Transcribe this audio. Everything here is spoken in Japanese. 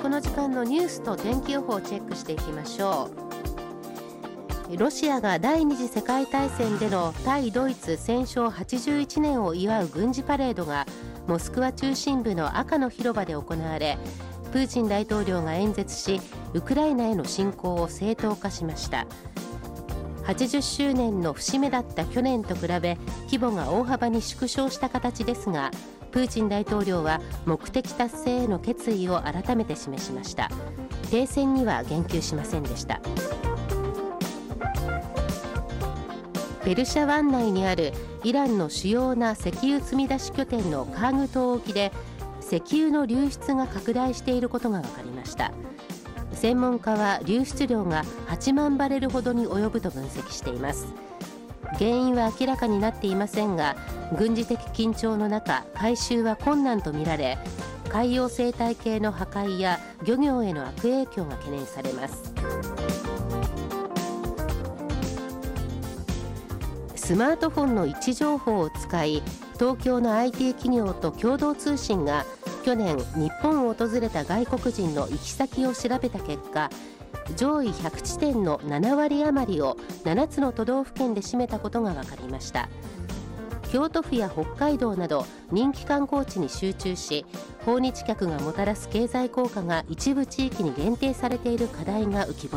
この時間のニュースと天気予報をチェックしていきましょう。ロシアが第二次世界大戦での対ドイツ戦勝81年を祝う軍事パレードがモスクワ中心部の赤の広場で行われ、プーチン大統領が演説し、ウクライナへの侵攻を正当化しました。80周年の節目だった去年と比べ規模が大幅に縮小した形ですが、プーチン大統領は目的達成への決意を改めて示しました。停戦には言及しませんでした。ペルシャ湾内にあるイランの主要な石油積み出し拠点のカーグ島沖で石油の流出が拡大していることが分かりました。専門家は流出量が8万バレルほどに及ぶと分析しています。原因は明らかになっていませんが、軍事的緊張の中、回収は困難とみられ、海洋生態系の破壊や漁業への悪影響が懸念されます。スマートフォンの位置情報を使い、東京の IT 企業と共同通信が去年日本を訪れた外国人の行き先を調べた結果、上位100地点の7割余りを7つの都道府県で占めたことが分かりました。京都府や北海道など人気観光地に集中し、訪日客がもたらす経済効果が一部地域に限定されている課題が浮き彫り